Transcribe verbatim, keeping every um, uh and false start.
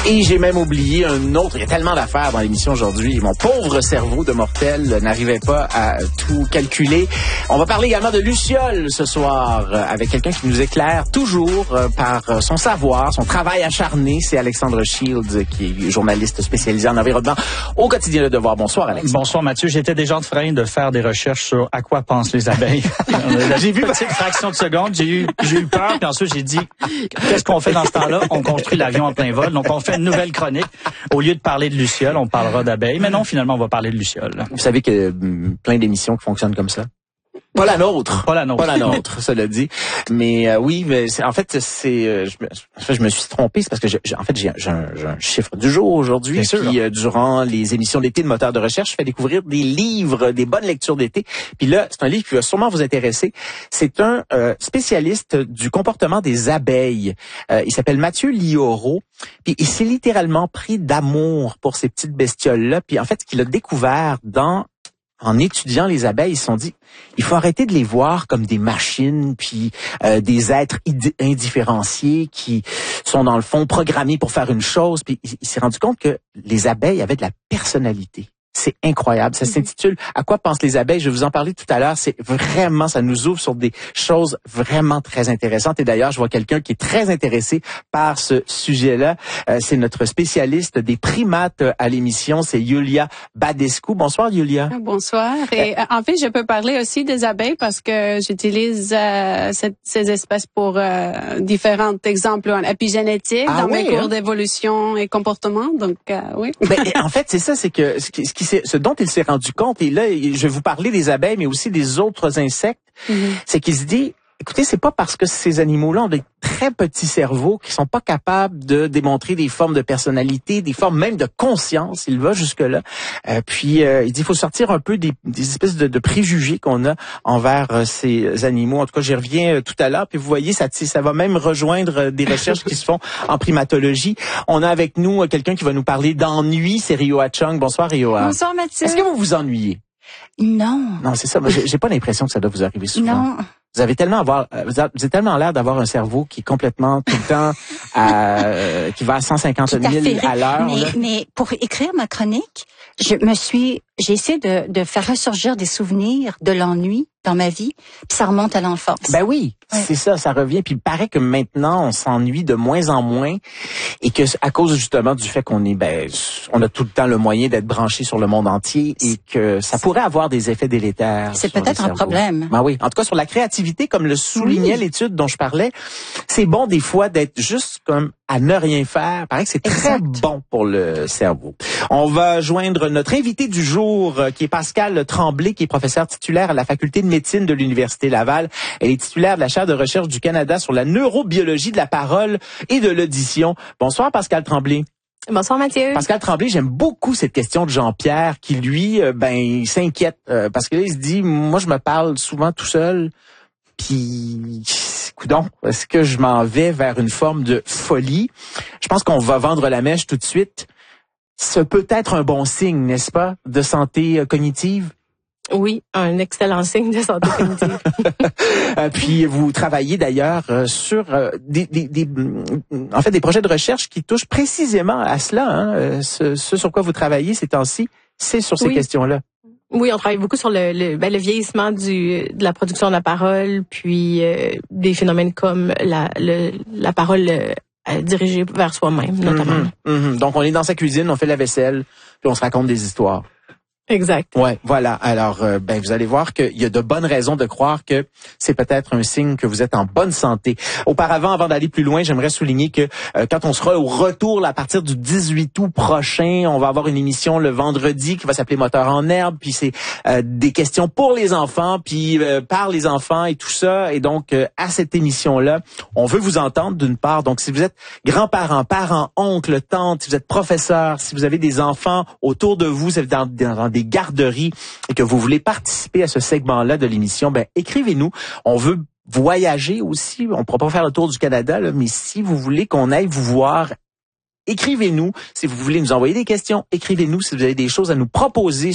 Et j'ai même oublié un autre. Il y a tellement d'affaires dans l'émission aujourd'hui. Mon pauvre cerveau de mortel n'arrivait pas à tout calculer. On va parler également de Luciole ce soir avec quelqu'un qui nous éclaire toujours par son savoir, son travail acharné. C'est Alexandre Shields, qui est journaliste spécialisé en environnement au quotidien Le Devoir. Bonsoir, Alex. Bonsoir, Mathieu. J'étais déjà en train de faire des recherches sur à quoi pensent les abeilles. J'ai vu une petite fraction de seconde. J'ai eu, j'ai eu peur. Puis ensuite, j'ai dit, qu'est-ce qu'on fait dans ce temps-là? On construit l'avion en plein vol. Donc, on fait une nouvelle chronique. Au lieu de parler de Luciole, on parlera d'abeilles. Mais non, finalement, on va parler de Luciole. Vous savez qu'il y a plein d'émissions qui fonctionnent comme ça? Pas la nôtre. Pas la nôtre. Pas la nôtre, cela dit. Mais euh, oui, mais c'est, en fait, c'est, euh, je, me, je me suis trompé, c'est parce que je, je, en fait, j'ai, j'ai, un, j'ai un chiffre du jour aujourd'hui. Puis euh, durant les émissions d'été de Moteur de recherche, je fais découvrir des livres, des bonnes lectures d'été. Puis là, c'est un livre qui va sûrement vous intéresser. C'est un euh, spécialiste du comportement des abeilles. Euh, il s'appelle Mathieu Lioro. Puis il s'est littéralement pris d'amour pour ces petites bestioles-là. Puis en fait, ce qu'il a découvert dans en étudiant les abeilles, ils se sont dit, il faut arrêter de les voir comme des machines, puis euh, des êtres indifférenciés qui sont dans le fond programmés pour faire une chose. Puis il, il s'est rendu compte que les abeilles avaient de la personnalité. C'est incroyable. Ça s'intitule « À quoi pensent les abeilles ?» Je vais vous en parler tout à l'heure. C'est vraiment, ça nous ouvre sur des choses vraiment très intéressantes. Et d'ailleurs, je vois quelqu'un qui est très intéressé par ce sujet-là. Euh, c'est notre spécialiste des primates à l'émission. C'est Iulia Badescu. Bonsoir, Iulia. Bonsoir. Et euh, en fait, je peux parler aussi des abeilles parce que j'utilise euh, cette, ces espèces pour euh, différents exemples en épigénétique ah, dans oui, mes cours hein? d'évolution et comportement. Donc, euh, oui. Ben, en fait, c'est ça, c'est que ce qui, ce qui ce dont il s'est rendu compte, et là, je vais vous parler des abeilles, mais aussi des autres insectes, mm-hmm. c'est qu'il se dit, écoutez, c'est pas parce que ces animaux-là ont des très petits cerveaux qui sont pas capables de démontrer des formes de personnalité, des formes même de conscience, il va jusque-là. Euh, puis, euh, il dit, il faut sortir un peu des, des espèces de, de préjugés qu'on a envers euh, ces animaux. En tout cas, j'y reviens euh, tout à l'heure. Puis, vous voyez, ça, ça va même rejoindre euh, des recherches qui se font en primatologie. On a avec nous euh, quelqu'un qui va nous parler d'ennui, c'est Rioa Chung. Bonsoir, Rioa. Bonsoir, Mathieu. Est-ce que vous vous ennuyez? Non. Non, c'est ça. Moi, j'ai, j'ai pas l'impression que ça doit vous arriver souvent. Non. Vous avez tellement avoir, vous avez tellement l'air d'avoir un cerveau qui est complètement tout le temps à, euh, qui va à cent cinquante mille à l'heure. Mais, mais pour écrire ma chronique, je me suis, j'ai essayé de, de faire ressurgir des souvenirs de l'ennui dans ma vie, puis ça remonte à l'enfance. Ben oui, ouais. c'est ça, ça revient. Puis il paraît que maintenant on s'ennuie de moins en moins, et que à cause justement du fait qu'on est, ben, on a tout le temps le moyen d'être branché sur le monde entier, et que ça pourrait avoir des effets délétères. C'est peut-être un problème. Ben oui, en tout cas sur la créativité, comme le soulignait oui. l'étude dont je parlais, c'est bon des fois d'être juste comme à ne rien faire. Il paraît que c'est très exact. Bon pour le cerveau. On va joindre notre invité du jour, qui est Pascale Tremblay, qui est professeure titulaire à la faculté de médecine de l'Université Laval. Elle est titulaire de la chaire de recherche du Canada sur la neurobiologie de la parole et de l'audition. Bonsoir, Pascale Tremblay. Bonsoir, Mathieu. Pascal Tremblay, j'aime beaucoup cette question de Jean-Pierre qui, lui, euh, ben, il s'inquiète euh, parce que là, il se dit, moi, je me parle souvent tout seul, puis, coudonc, est-ce que je m'en vais vers une forme de folie? Je pense qu'on va vendre la mèche tout de suite. Ce peut être un bon signe, n'est-ce pas, de santé euh, cognitive? Oui, un excellent signe de santé cognitive. Puis vous travaillez d'ailleurs euh, sur euh, des, des, des, en fait, des projets de recherche qui touchent précisément à cela. Hein. Ce, ce sur quoi vous travaillez ces temps-ci, c'est sur ces oui. questions-là. Oui, on travaille beaucoup sur le, le, ben, le vieillissement du, de la production de la parole, puis euh, des phénomènes comme la, le, la parole euh, dirigée vers soi-même, notamment. Mm-hmm, mm-hmm. Donc on est dans sa cuisine, on fait la vaisselle, puis on se raconte des histoires. Exact. Ouais, voilà. Alors, euh, ben vous allez voir qu'il y a de bonnes raisons de croire que c'est peut-être un signe que vous êtes en bonne santé. Auparavant, avant d'aller plus loin, j'aimerais souligner que euh, quand on sera au retour là, à partir du dix-huit août prochain, on va avoir une émission le vendredi qui va s'appeler Moteur en herbe, puis c'est euh, des questions pour les enfants, puis euh, par les enfants et tout ça. Et donc, euh, à cette émission-là, on veut vous entendre d'une part. Donc, si vous êtes grands-parents, parents, oncles, tantes, si vous êtes professeurs, si vous avez des enfants autour de vous, si vous êtes dans, dans des garderies et que vous voulez participer à ce segment-là de l'émission, ben écrivez-nous. On veut voyager aussi. On ne pourra pas faire le tour du Canada, là, mais si vous voulez qu'on aille vous voir, écrivez-nous. Si vous voulez nous envoyer des questions, écrivez-nous. Si vous avez des choses à nous proposer